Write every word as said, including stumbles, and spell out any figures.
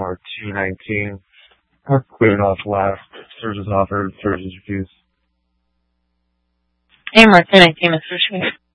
R two nineteen. Are cleared off last. Search is offered. Search is refused. A M R two nineteen, Mister Schmidt.